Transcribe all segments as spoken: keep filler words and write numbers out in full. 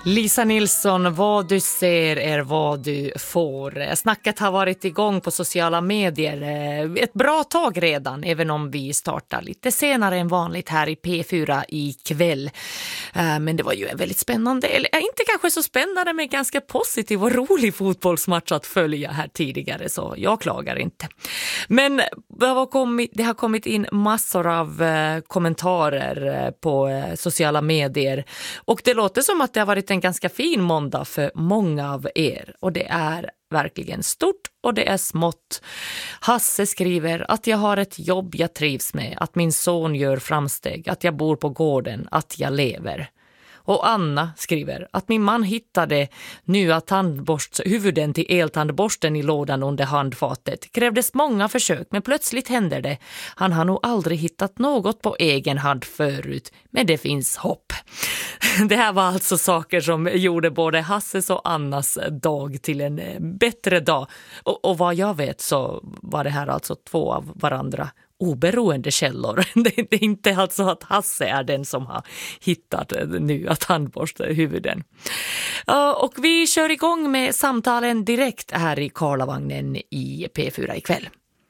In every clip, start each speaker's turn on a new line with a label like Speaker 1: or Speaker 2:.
Speaker 1: Lisa Nilsson, vad du ser är vad du får. Snacket har varit igång på sociala medier ett bra tag redan, även om vi startar lite senare än vanligt här i P fyra ikväll. Men det var ju en väldigt spännande, eller inte kanske så spännande, men ganska positiv och rolig fotbollsmatch att följa här tidigare, så jag klagar inte. Men det har kommit, det har kommit in massor av kommentarer på sociala medier, och det låter som att det har varit en ganska fin måndag för många av er, och det är verkligen stort och det är smått. Hasse skriver att jag har ett jobb jag trivs med, att min son gör framsteg, att jag bor på gården, att jag lever. Och Anna skriver att min man hittade nya tandborsthuvuden till eltandborsten i lådan under handfatet. Krävdes många försök, men plötsligt händer det. Han har nog aldrig hittat något på egen hand förut, men det finns hopp. Det här var alltså saker som gjorde både Hasses och Annas dag till en bättre dag. Och, och vad jag vet så var det här alltså två av varandra oberoende källor. Det är inte alltså att Hasse är den som har hittat nya tandborsthuvuden. Och vi kör igång med samtalen direkt här i Karlavagnen i P fyra ikväll.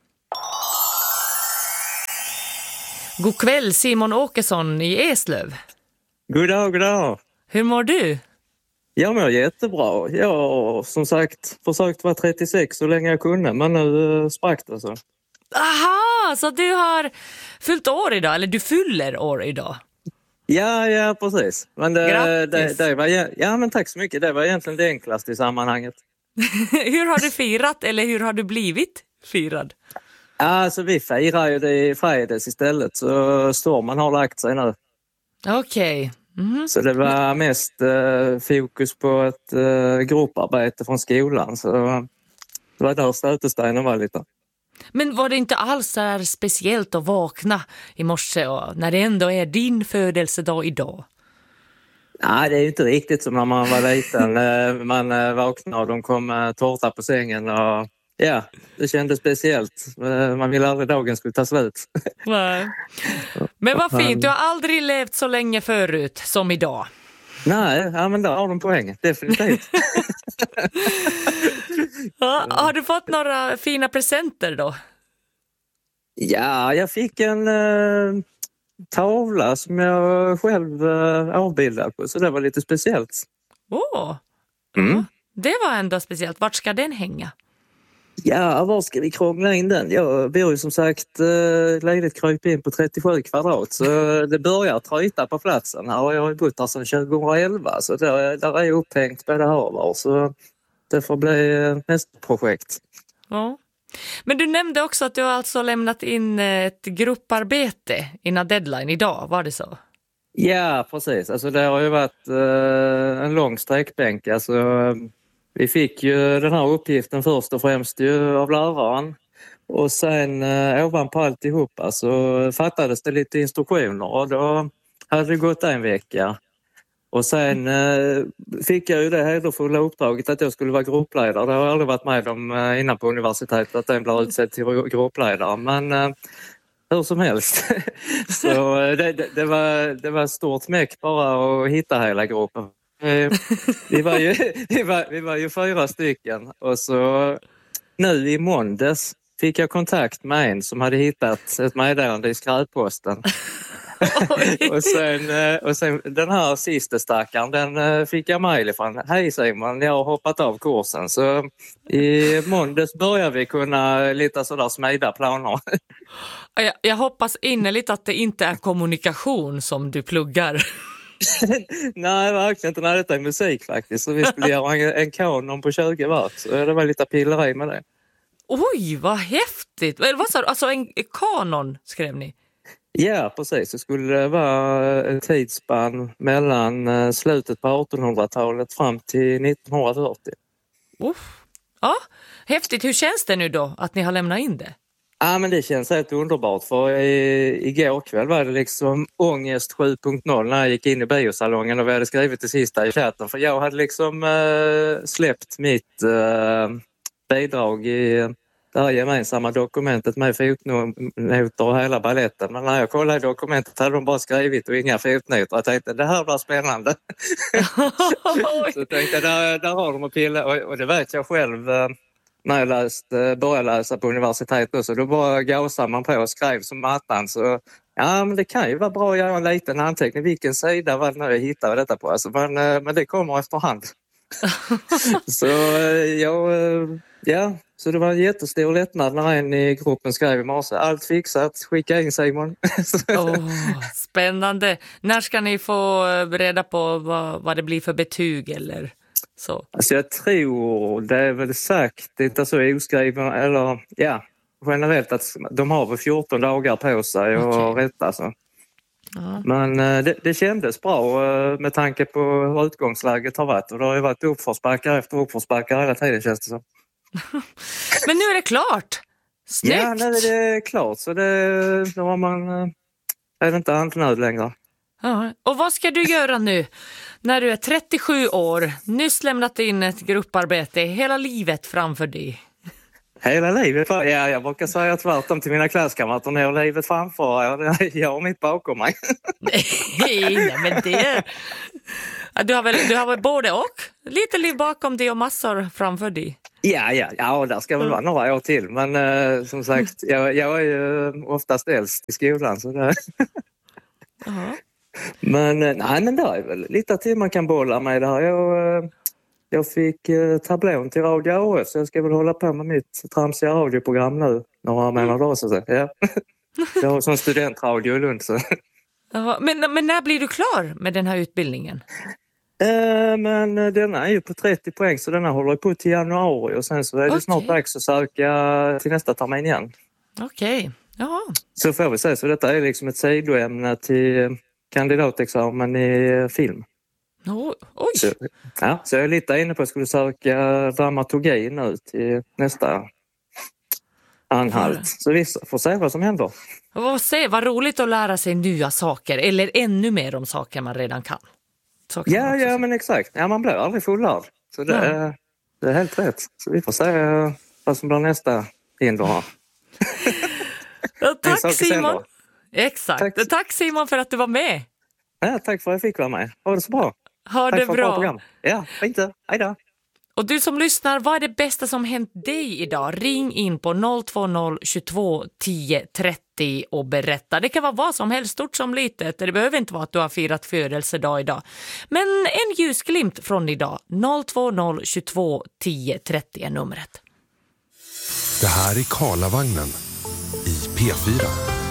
Speaker 1: God kväll, Simon Åkesson i Eslöv.
Speaker 2: God dag, god dag.
Speaker 1: Hur mår du?
Speaker 2: Jag mår jättebra. Jag har som sagt försökt vara trettiosex så länge jag kunde, men nu sprack det så.
Speaker 1: Aha, så du har fyllt år idag, eller du fyller år idag?
Speaker 2: Ja, ja, precis. Men det,
Speaker 1: Grattis.
Speaker 2: det, det var, ja, men tack så mycket. Det var egentligen det enklaste i sammanhanget.
Speaker 1: Hur har du firat, eller hur har du blivit firad?
Speaker 2: Alltså, vi firar ju det i fredags istället, så stormen har lagt sig nu.
Speaker 1: Okej. Okay. Mm.
Speaker 2: Så det var mest eh, fokus på ett eh, grupparbete från skolan, så det var där stötestenen var lite.
Speaker 1: Men var det inte alls så här speciellt att vakna i morse och när det ändå är din födelsedag idag?
Speaker 2: Nej, det är ju inte riktigt som när man var liten. Man vaknade och de kom med tårta på sängen och ja, det kändes speciellt. Man ville aldrig dagen skulle ta slut.
Speaker 1: Nej. Men vad fint, du har aldrig levt så länge förut som idag.
Speaker 2: Nej, ja, men där har de poäng, definitivt.
Speaker 1: Ja, har du fått några fina presenter då?
Speaker 2: Ja, jag fick en eh, tavla som jag själv eh, avbildade på, så det var lite speciellt.
Speaker 1: Åh,
Speaker 2: mm.
Speaker 1: Det var ändå speciellt. Vart ska den hänga?
Speaker 2: Ja, var ska vi krångla in den? Jag bor ju som sagt eh, ledigt kryp in på trettiosju kvadrat, så det börjar tryta på platsen här, och jag har bott här sedan tjugoelva, så där, där är jag upphängt både här och var, så det får bli eh, nästa projekt.
Speaker 1: Ja. Men du nämnde också att du har alltså lämnat in ett grupparbete innan deadline idag, var det så?
Speaker 2: Ja, precis. Alltså det har ju varit eh, en lång sträckbänk. Alltså, vi fick ju den här uppgiften först och främst ju av läraren, och sen eh, ovanpå alltihopa så fattades det lite instruktioner, och då hade det gått en vecka. Och sen eh, fick jag ju det hederfulla uppdraget att jag skulle vara gruppledare. Det har jag aldrig varit med om eh, innan på universitetet, att den blir utsedd till gruppledare. Men eh, hur som helst. Så eh, det, det, det, var, det var stort mäck bara att hitta hela gruppen. Eh, vi, var ju, vi, var, vi var ju fyra stycken, och så nu i måndags fick jag kontakt med en som hade hittat ett meddelande i skräpposten. och, sen, och sen den här sista stackaren, den fick jag mejl ifrån. Hej Simon, jag har hoppat av kursen, så i måndags börjar vi kunna lite sådär smida planer.
Speaker 1: Jag, jag hoppas innerligt att det inte är kommunikation som du pluggar.
Speaker 2: Nej, verkligen inte. Nej, detta är musik faktiskt, så vi skulle göra en, en kanon på tjugo watt, så det var lite pilleri med det.
Speaker 1: Oj, vad häftigt! Vad sa du? Alltså en kanon skrev ni?
Speaker 2: Ja, precis. Det skulle vara ett tidsspann mellan slutet på artonhundratalet fram till nittonhundrafyrtio.
Speaker 1: Uff. Ja, häftigt. Hur känns det nu då att ni har lämnat in det?
Speaker 2: Ja, men det känns helt underbart, för i, igår kväll var det liksom ångest sju punkt noll när jag gick in i biosalongen och vi hade skrivit det sista i chatten, för jag hade liksom äh, släppt mitt äh, bidrag i det här gemensamma dokumentet med fotnoter och hela balletten. Men när jag kollade dokumentet hade de bara skrivit och inga fotnoter. Jag tänkte, det här blir spännande. Så jag tänkte, där, där har de att pilla. Och, och det vet jag själv när jag läste, började läsa på universitetet. Så då bara gasade man på och skrev som mattan. Så ja, men det kan ju vara bra att göra en liten anteckning. Vilken sida var det nu jag hittade detta på? Alltså, men, men det kommer efterhand. Så jag, ja, så det var en jättestor lättnad när en i gruppen skrev i morse. Allt fixat, skicka in Simon.
Speaker 1: Oh, spännande. När ska ni få reda på vad, vad det blir för betyg eller så?
Speaker 2: Alltså jag tror, det är väl sagt, inte så oskriven, eller ja, generellt att de har väl fjorton dagar på sig och okay. rätta så. Ja. Men det, det kändes bra med tanke på hur utgångsläget har varit. Och det har ju varit uppförsbackar efter uppförsbackar hela tiden, känns det så.
Speaker 1: Men nu är det klart! Snyggt!
Speaker 2: Ja, nu är det klart. Så det, då har man, är det inte handnöd längre.
Speaker 1: Ja. Och vad ska du göra nu? När du är trettiosju år, nyss lämnat in ett grupparbete, hela livet framför dig.
Speaker 2: Hela livet? Ja, jag brukar säga tvärtom till mina klasskamrater. När jag har livet framför jag, jag har mitt bakom mig.
Speaker 1: Nej, men det... Du har, väl, du har väl både och? Lite liv bakom dig och massor framför dig.
Speaker 2: Ja, ja, ja, där ska väl vara några år till. Men uh, som sagt, jag, jag är ju oftast äldst i skolan. Så det... uh-huh. Men uh, nej, men det är väl lite till man kan bolla med det här. Jag... Uh... Jag fick eh, tablån till Radio A F så jag ska väl hålla på med mitt tramsiga radioprogram nu. Några månader då så att säga. Ja. Jag har som studentradio i Lund så.
Speaker 1: Ja, men, men när blir du klar med den här utbildningen?
Speaker 2: Eh, men den är ju på trettio poäng så den håller på till januari och sen så är det okay. snart dags att söka till nästa termin igen.
Speaker 1: Okej, okay. Jaha.
Speaker 2: Så får vi se, så detta är liksom ett sidoämne till kandidatexamen i film.
Speaker 1: Oh, oj.
Speaker 2: Så, ja, så jag är lite inne på att jag skulle söka dramaturgi nu till nästa anhalt. Ja. Så vi får se vad som händer.
Speaker 1: Vad se, vad roligt att lära sig nya saker eller ännu mer om saker man redan kan. kan
Speaker 2: ja, ja men exakt. Ja, man blir aldrig fullärd. Så det, ja. är, det är helt rätt. Så vi får se vad som blir nästa hinder här.
Speaker 1: Ja, tack Simon. Exakt. Tack. tack Simon för att du var med.
Speaker 2: Ja, tack för att jag fick vara med. Ha det så bra.
Speaker 1: Ha det bra.
Speaker 2: Ja, fint. Hej då.
Speaker 1: Och du som lyssnar, vad är det bästa som hänt dig idag? Ring in på noll två noll tjugotvå tio trettio och berätta. Det kan vara vad som helst, stort som litet. Det behöver inte vara att du har firat födelsedag idag. Men en ljusglimt från idag. noll två noll tjugotvå tio trettio är numret.
Speaker 3: Det här är Karlavagnen i P fyra.